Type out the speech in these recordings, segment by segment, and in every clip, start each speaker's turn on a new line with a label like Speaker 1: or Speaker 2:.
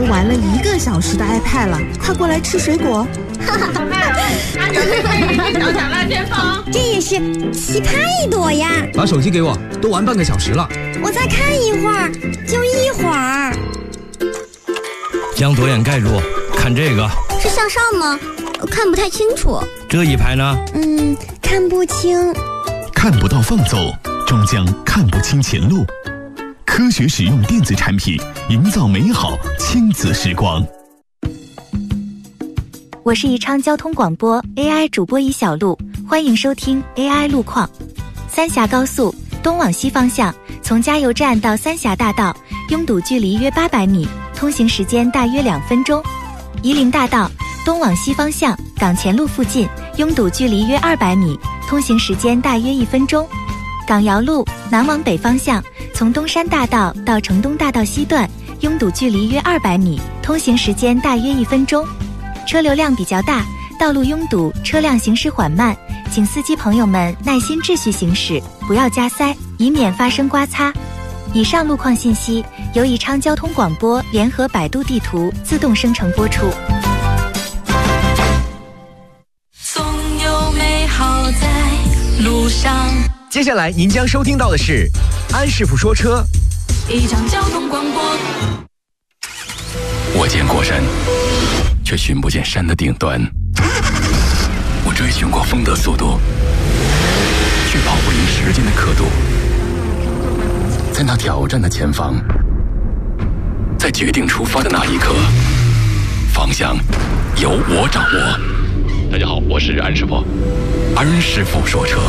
Speaker 1: 玩了1个小时的 iPad 了，快过来吃水果。
Speaker 2: 按照这个语气找小辣前方。
Speaker 3: 这也是奇葩一朵呀！
Speaker 4: 把手机给我，都玩半个小时了。
Speaker 3: 我再看一会儿，就一会儿。
Speaker 5: 将左眼盖住，看这个。
Speaker 3: 是向上吗？看不太清楚。
Speaker 5: 这一排呢？
Speaker 3: 看不清。
Speaker 6: 看不到放走，终将看不清前路。科学使用电子产品，营造美好亲子时光。
Speaker 7: 我是宜昌交通广播 AI 主播宜小璐，欢迎收听 AI 路况。三峡高速东往西方向，从加油站到三峡大道，拥堵距离约800米，通行时间大约2分钟。夷陵大道东往西方向，港前路附近，拥堵距离约200米，通行时间大约1分钟。港瑶路南往北方向，从东山大道到城东大道西段，拥堵距离约200米，通行时间大约1分钟。车流量比较大，道路拥堵，车辆行驶缓慢，请司机朋友们耐心秩序行驶，不要加塞，以免发生刮擦。以上路况信息由宜昌交通广播联合百度地图自动生成播出。
Speaker 8: 总有美好在路上。
Speaker 9: 接下来您将收听到的是安师傅说车。
Speaker 8: 宜昌交通广播。
Speaker 10: 我见过山，却寻不见山的顶端。我追寻过风的速度，却跑不赢时间的刻度。在那挑战的前方，在决定出发的那一刻，方向由我掌握。大家好，我是安师傅，安师傅说车。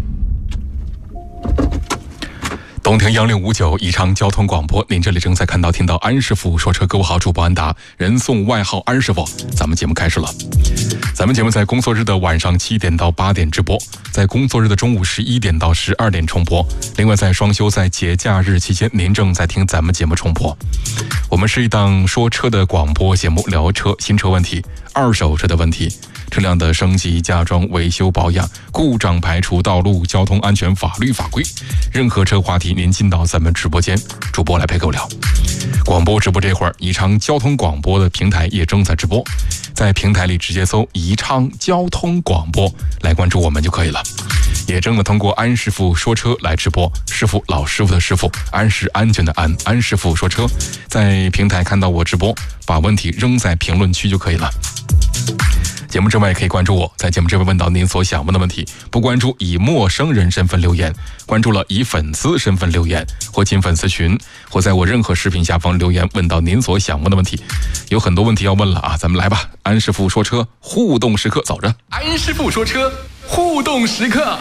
Speaker 10: 东亭1059宜昌交通广播，您这里正在看到听到安师傅说车。各位好，主播安达，人送外号安师傅。咱们节目开始了。咱们节目在工作日的晚上7点到8点直播，在工作日的中午11点到12点重播。另外在双休在节假日期间，您正在听咱们节目重播。我们是一档说车的广播节目，聊车、新车问题、二手车的问题、车辆的升级、加装、维修保养、故障排除、道路交通安全、法律法规，任何车话题您进到咱们直播间，主播来陪各位聊。广播直播这会儿，宜昌交通广播的平台也正在直播，在平台里直接搜宜昌交通广播来关注我们就可以了。也正在通过安师傅说车来直播，师傅老师傅的师傅，安是安全的安，安师傅说车，在平台看到我直播，把问题扔在评论区就可以了。节目之外也可以关注我，在节目这边问到您所想问的问题，不关注以陌生人身份留言，关注了以粉丝身份留言，或进粉丝群，或在我任何视频下方留言问到您所想问的问题。有很多问题要问了啊，咱们来吧，安师傅说车互动时刻，走着。安师傅说车互动时刻。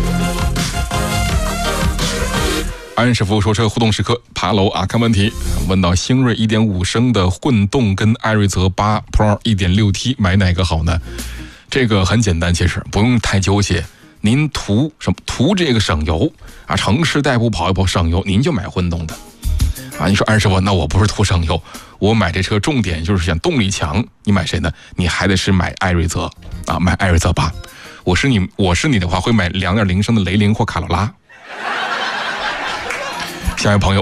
Speaker 10: 安师傅说车互动时刻，爬楼啊，看问题。问到星瑞1.5升的混动跟艾瑞泽8 Pro 1.6T 买哪个好呢？这个很简单，其实不用太纠结。您图什么？图这个省油啊，城市代步跑一跑省油，您就买混动的啊。你说安师傅，那我不是图省油，我买这车重点就是想动力强，你买谁呢？你还得是买艾瑞泽啊，买艾瑞泽8。我是你的话，会买2.0升的雷凌或卡罗拉。下一位朋友